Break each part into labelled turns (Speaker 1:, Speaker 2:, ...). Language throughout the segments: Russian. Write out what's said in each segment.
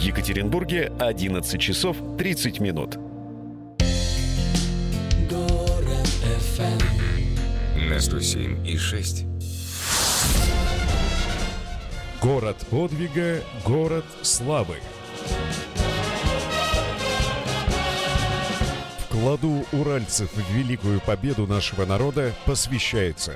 Speaker 1: Екатеринбурге 11 часов 30 минут.
Speaker 2: На 107,6.
Speaker 3: Город подвига, город славы. Вкладу уральцев в великую победу нашего народа посвящается.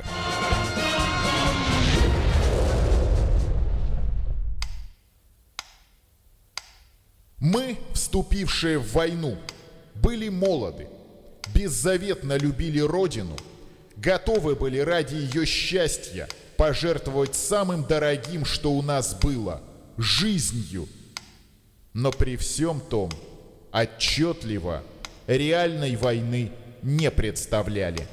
Speaker 4: Мы, вступившие в войну, были молоды, беззаветно любили Родину, готовы были ради ее счастья пожертвовать самым дорогим, что у нас было – жизнью. Но при всем том, отчетливо реальной войны не представляли.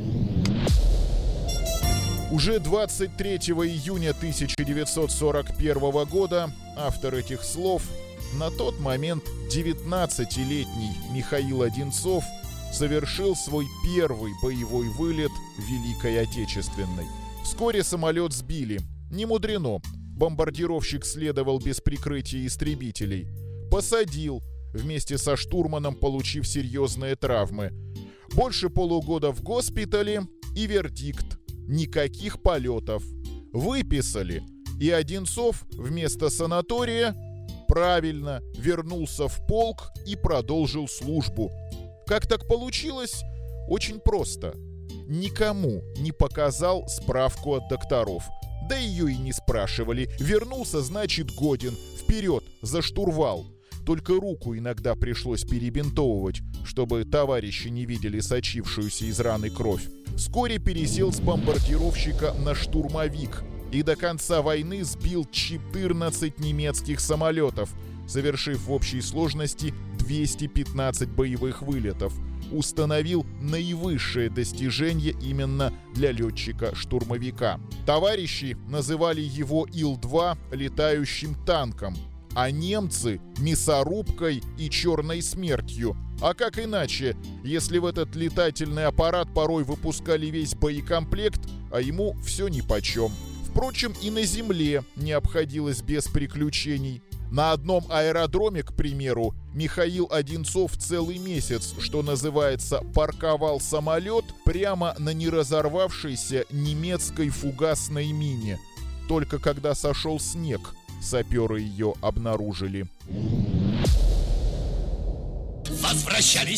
Speaker 4: Уже 23 июня 1941 года автор этих слов, на тот момент 19-летний Михаил Одинцов, совершил свой первый боевой вылет в Великой Отечественной. Вскоре самолет сбили. Не мудрено. Бомбардировщик следовал без прикрытия истребителей. Посадил, вместе со штурманом получив серьезные травмы. Больше полугода в госпитале и вердикт. Никаких полетов. Выписали. И Одинцов вместо санатория правильно вернулся в полк и продолжил службу. Как так получилось? Очень просто. Никому не показал справку от докторов. Да ее и не спрашивали. Вернулся, значит, годен. Вперед, за штурвал. Только руку иногда пришлось перебинтовывать, чтобы товарищи не видели сочившуюся из раны кровь. Вскоре пересел с бомбардировщика на штурмовик и до конца войны сбил 14 немецких самолетов, совершив в общей сложности 215 боевых вылетов. Установил наивысшее достижение именно для летчика-штурмовика. Товарищи называли его Ил-2 летающим танком, а немцы — мясорубкой и черной смертью. А как иначе, если в этот летательный аппарат порой выпускали весь боекомплект, а ему все нипочем. Впрочем, и на земле не обходилось без приключений. На одном аэродроме, к примеру, Михаил Одинцов целый месяц, что называется, парковал самолет прямо на неразорвавшейся немецкой фугасной мине. Только когда сошел снег, саперы ее обнаружили.
Speaker 5: Возвращались